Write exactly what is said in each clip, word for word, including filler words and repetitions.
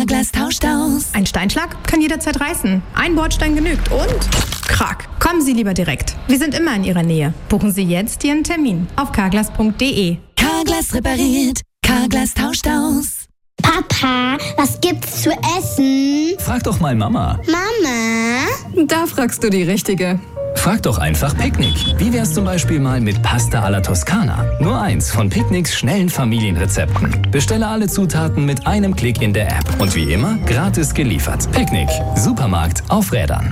Carglass tauscht aus. Ein Steinschlag kann jederzeit reißen. Ein Bordstein genügt und Krack. Kommen Sie lieber direkt. Wir sind immer in Ihrer Nähe. Buchen Sie jetzt Ihren Termin auf carglass punkt de. Carglass repariert. Carglass tauscht aus. Papa, was gibt's zu essen? Frag doch mal Mama. Mama? Da fragst du die Richtige. Frag doch einfach Picknick. Wie wär's zum Beispiel mal mit Pasta alla Toskana? Nur eins von Picknicks schnellen Familienrezepten. Bestelle alle Zutaten mit einem Klick in der App. Und wie immer, gratis geliefert. Picknick. Supermarkt auf Rädern.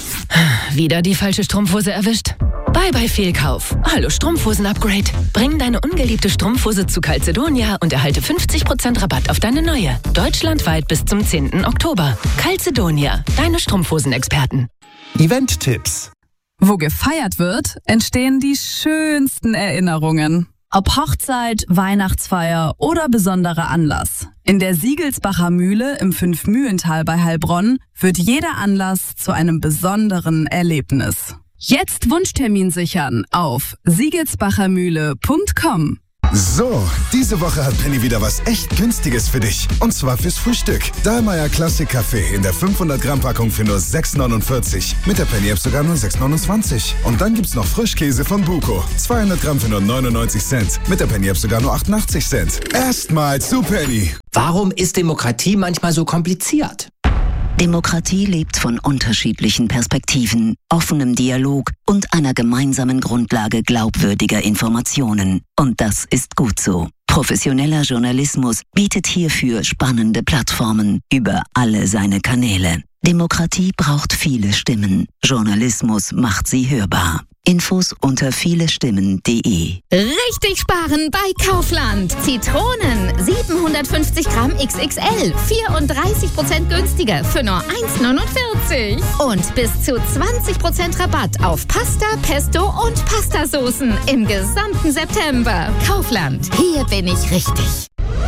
Wieder die falsche Strumpfhose erwischt? Bye bye Fehlkauf. Hallo Strumpfhosen-Upgrade. Bring deine ungeliebte Strumpfhose zu Calzedonia und erhalte fünfzig Prozent Rabatt auf deine neue. Deutschlandweit bis zum zehnten Oktober. Calzedonia, deine Strumpfhosen-Experten. Event-Tipps. Wo gefeiert wird, entstehen die schönsten Erinnerungen. Ob Hochzeit, Weihnachtsfeier oder besonderer Anlass. In der Siegelsbacher Mühle im Fünfmühlental bei Heilbronn wird jeder Anlass zu einem besonderen Erlebnis. Jetzt Wunschtermin sichern auf siegelsbachermühle punkt com. So, diese Woche hat Penny wieder was echt Günstiges für dich. Und zwar fürs Frühstück. Dahlmeier Classic Kaffee in der fünfhundert Gramm Packung für nur sechs neunundvierzig. Mit der Penny-App sogar nur sechs neunundzwanzig. Und dann gibt's noch Frischkäse von Buko. zweihundert Gramm für nur neunundneunzig Cent. Mit der Penny-App sogar nur achtundachtzig Cent. Erstmal zu Penny. Warum ist Demokratie manchmal so kompliziert? Demokratie lebt von unterschiedlichen Perspektiven, offenem Dialog und einer gemeinsamen Grundlage glaubwürdiger Informationen. Und das ist gut so. Professioneller Journalismus bietet hierfür spannende Plattformen über alle seine Kanäle. Demokratie braucht viele Stimmen. Journalismus macht sie hörbar. Infos unter vielestimmen punkt de. Richtig sparen bei Kaufland. Zitronen siebenhundertfünfzig Gramm X X L, vierunddreißig Prozent günstiger für nur eins neunundvierzig. Und bis zu zwanzig Prozent Rabatt auf Pasta, Pesto und Pastasoßen im gesamten September. Kaufland, hier bin ich richtig.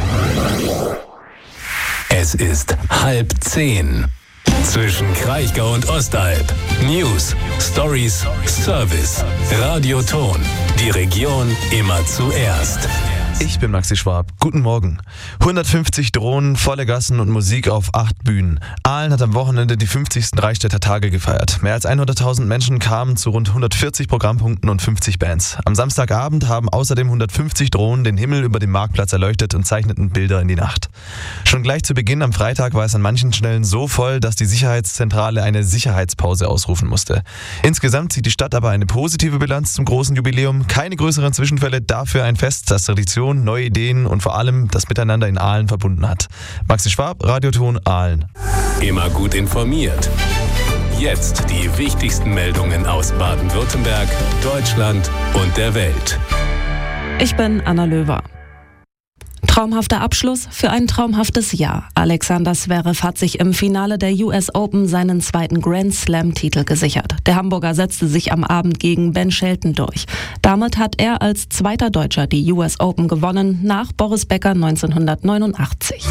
Es ist halb zehn. Zwischen Kraichgau und Ostalb. News, Stories, Service. Radioton. Die Region immer zuerst. Ich bin Maxi Schwab. Guten Morgen. hundertfünfzig Drohnen, volle Gassen und Musik auf acht Bühnen. Aalen hat am Wochenende die fünfzigsten Reichstädter Tage gefeiert. Mehr als hunderttausend Menschen kamen zu rund hundertvierzig Programmpunkten und fünfzig Bands. Am Samstagabend haben außerdem hundertfünfzig Drohnen den Himmel über dem Marktplatz erleuchtet und zeichneten Bilder in die Nacht. Schon gleich zu Beginn am Freitag war es an manchen Stellen so voll, dass die Sicherheitszentrale eine Sicherheitspause ausrufen musste. Insgesamt zieht die Stadt aber eine positive Bilanz zum großen Jubiläum. Keine größeren Zwischenfälle, dafür ein Fest, das Tradition, neue Ideen und vor allem das Miteinander in Aalen verbunden hat. Maxi Schwab, Radioton Aalen. Immer gut informiert. Jetzt die wichtigsten Meldungen aus Baden-Württemberg, Deutschland und der Welt. Ich bin Anna Löwer. Traumhafter Abschluss für ein traumhaftes Jahr. Alexander Zverev hat sich im Finale der U S Open seinen zweiten Grand Slam-Titel gesichert. Der Hamburger setzte sich am Abend gegen Ben Shelton durch. Damit hat er als zweiter Deutscher die U S Open gewonnen, nach Boris Becker neunzehnhundertneunundachtzig.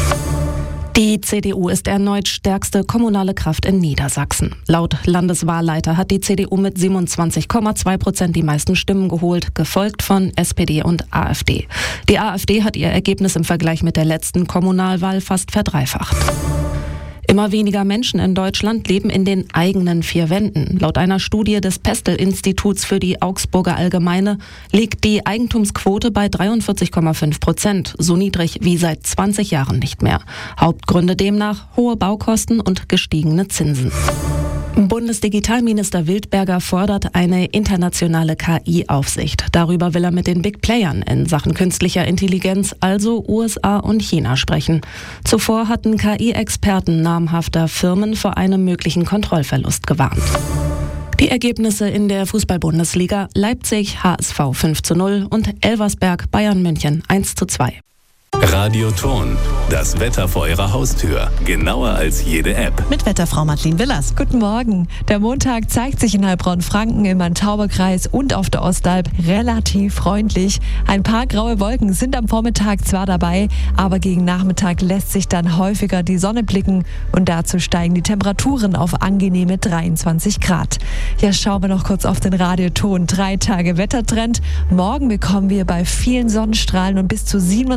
Die C D U ist erneut stärkste kommunale Kraft in Niedersachsen. Laut Landeswahlleiter hat die C D U mit siebenundzwanzig Komma zwei Prozent die meisten Stimmen geholt, gefolgt von S P D und AfD. Die AfD hat ihr Ergebnis im Vergleich mit der letzten Kommunalwahl fast verdreifacht. Immer weniger Menschen in Deutschland leben in den eigenen vier Wänden. Laut einer Studie des Pestel-Instituts für die Augsburger Allgemeine liegt die Eigentumsquote bei dreiundvierzig Komma fünf Prozent, so niedrig wie seit zwanzig Jahren nicht mehr. Hauptgründe demnach hohe Baukosten und gestiegene Zinsen. Bundesdigitalminister Wildberger fordert eine internationale K I-Aufsicht. Darüber will er mit den Big Playern in Sachen künstlicher Intelligenz, also U S A und China, sprechen. Zuvor hatten K I-Experten namhafter Firmen vor einem möglichen Kontrollverlust gewarnt. Die Ergebnisse in der Fußball-Bundesliga: Leipzig H S V fünf zu null und Elversberg Bayern München eins zu zwei. Radioton, das Wetter vor Ihrer Haustür. Genauer als jede App. Mit Wetterfrau Madeleine Willers. Guten Morgen. Der Montag zeigt sich in Heilbronn-Franken im Main-Tauber-Kreis und auf der Ostalb relativ freundlich. Ein paar graue Wolken sind am Vormittag zwar dabei, aber gegen Nachmittag lässt sich dann häufiger die Sonne blicken und dazu steigen die Temperaturen auf angenehme dreiundzwanzig Grad. Ja, schauen wir noch kurz auf den Radioton. Drei Tage Wettertrend. Morgen bekommen wir bei vielen Sonnenstrahlen und bis zu siebenundzwanzig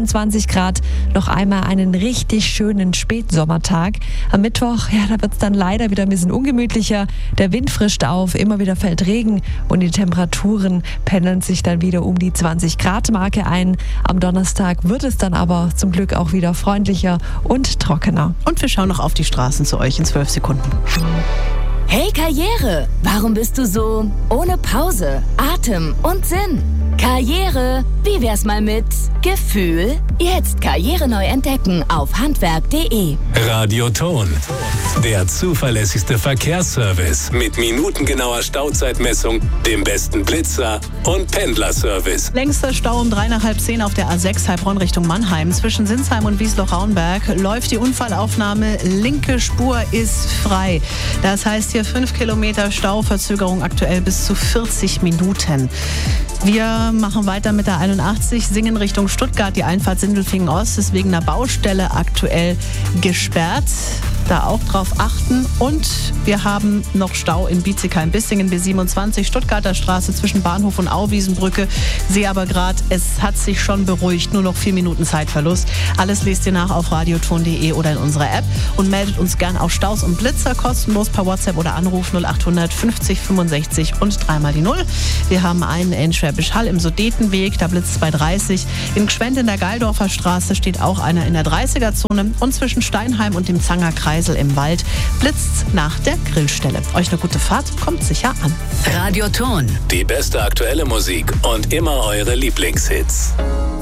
zwanzig Grad. Noch einmal einen richtig schönen Spätsommertag. Am Mittwoch, ja, da wird es dann leider wieder ein bisschen ungemütlicher. Der Wind frischt auf, immer wieder fällt Regen und die Temperaturen pendeln sich dann wieder um die zwanzig Grad Marke ein. Am Donnerstag wird es dann aber zum Glück auch wieder freundlicher und trockener. Und wir schauen noch auf die Straßen zu euch in zwölf Sekunden. Hey Karriere, warum bist du so ohne Pause, Atem und Sinn? Karriere, wie wär's mal mit Gefühl? Jetzt Karriere neu entdecken auf handwerk punkt de. Radioton, der zuverlässigste Verkehrsservice mit minutengenauer Stauzeitmessung, dem besten Blitzer und Pendlerservice. Längster Stau um drei nach halb zehn auf der A sechs Heilbronn Richtung Mannheim. Zwischen Sinsheim und Wiesloch-Raunberg läuft die Unfallaufnahme. Linke Spur ist frei. Das heißt hier fünf Kilometer Stau, Verzögerung aktuell bis zu vierzig Minuten. Wir machen weiter mit der einundachtzig, Singen Richtung Stuttgart. Die Einfahrt Sindelfingen Ost ist wegen einer Baustelle aktuell gesperrt. Da auch drauf achten. Und wir haben noch Stau in Bietigheim-Bissingen, B siebenundzwanzig, Stuttgarter Straße zwischen Bahnhof und Auwiesenbrücke. Sehe aber gerade, es hat sich schon beruhigt. Nur noch vier Minuten Zeitverlust. Alles lest ihr nach auf radioton punkt de oder in unserer App. Und meldet uns gern auch Staus und Blitzer kostenlos per WhatsApp oder Anruf null achthundert fünfzig fünfundsechzig und dreimal die Null. Wir haben einen in Schwäbisch Hall im Sudetenweg, da blitzt es bei dreißig. In Gschwend in der Geildorfer Straße steht auch einer in der dreißiger-Zone. Und zwischen Steinheim und dem Zangerkreisel im Wald blitzt nach der Grillstelle. Euch eine gute Fahrt, kommt sicher an. Radioton. Die beste aktuelle Musik und immer eure Lieblingshits.